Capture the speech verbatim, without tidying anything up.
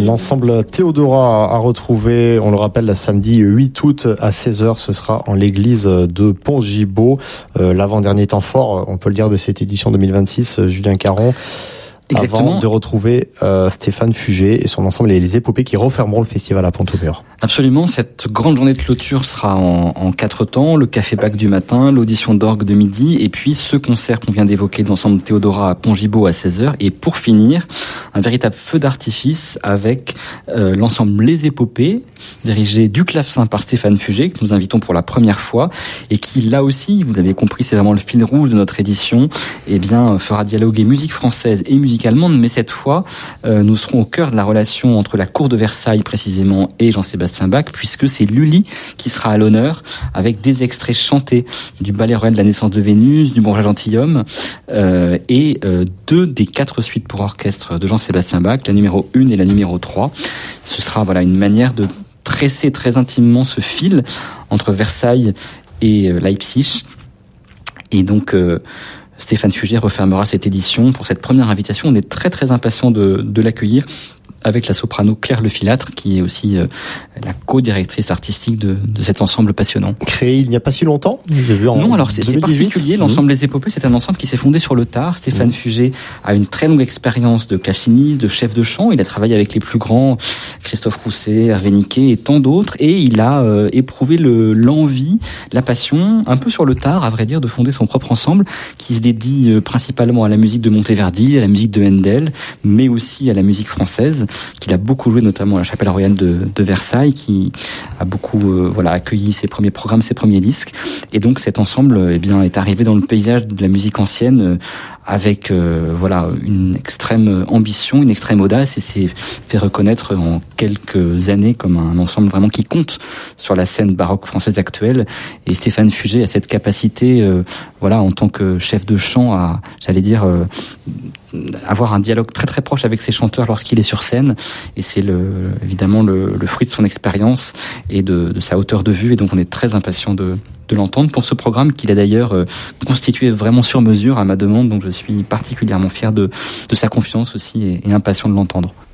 L'ensemble Théodora a retrouvé, on le rappelle, samedi huit août à seize heures, ce sera en l'église de Pont-Gibaud. Euh, l'avant-dernier temps fort, on peut le dire, de cette édition deux mille vingt-six, Julien Caron. Exactement. Avant de retrouver euh, Stéphane Fugé et son ensemble et les épopées qui refermeront le festival à Pont-au-Mur. Absolument, cette grande journée de clôture sera en, en quatre temps, le café Bac du matin, l'audition d'orgue de midi, et puis ce concert qu'on vient d'évoquer de l'ensemble Théodora à Pont-Gibaud à seize heures, et pour finir, un véritable feu d'artifice avec euh, l'ensemble Les Épopées, dirigé du clavecin par Stéphane Fugé, que nous invitons pour la première fois, et qui, là aussi, vous avez compris, c'est vraiment le fil rouge de notre édition, eh bien, fera dialoguer musique française et musique allemande, mais cette fois, euh, nous serons au cœur de la relation entre la cour de Versailles, précisément, et Jean-Sébastien Bach, puisque c'est Lully qui sera à l'honneur avec des extraits chantés du ballet royal de la naissance de Vénus, du Bourgeois gentilhomme, euh, et euh, deux des quatre suites pour orchestre de Jean-Sébastien Bach, la numéro un et la numéro trois. Ce sera voilà une manière de tresser très intimement ce fil entre Versailles et euh, Leipzig. Et donc euh, Stéphane Fugé refermera cette édition pour cette première invitation. On est très très impatient de, de l'accueillir avec la soprano Claire Lefilâtre, qui est aussi euh, la co-directrice artistique de, de cet ensemble passionnant. Créé il n'y a pas si longtemps, j'ai vu en Non, alors c'est, c'est particulier. L'ensemble mmh. Les Épopées, c'est un ensemble qui s'est fondé sur le tard. Stéphane mmh. Fugé a une très longue expérience de claveciniste, de chef de chant. Il a travaillé avec les plus grands, Christophe Rousset, Hervé Niquet et tant d'autres. Et il a euh, éprouvé le, l'envie, la passion, un peu sur le tard, à vrai dire, de fonder son propre ensemble, qui se dédie euh, principalement à la musique de Monteverdi, à la musique de Handel, mais aussi à la musique française, qu'il a beaucoup joué, notamment à la Chapelle Royale de, de Versailles, qui a beaucoup euh, voilà accueilli ses premiers programmes, ses premiers disques. Et donc cet ensemble eh bien, est arrivé dans le paysage de la musique ancienne euh, avec euh, voilà une extrême ambition, une extrême audace, et s'est fait reconnaître en quelques années comme un ensemble vraiment qui compte sur la scène baroque française actuelle. Et Stéphane Fugé a cette capacité, euh, voilà, en tant que chef de chant, à, j'allais dire, euh, avoir un dialogue très très proche avec ses chanteurs lorsqu'il est sur scène. Et c'est le, évidemment le, le fruit de son expérience et de, de sa hauteur de vue. Et donc on est très impatient de de l'entendre pour ce programme qu'il a d'ailleurs euh, constitué vraiment sur mesure à ma demande. Donc je suis particulièrement fier de, de sa confiance aussi et, et impatient de l'entendre.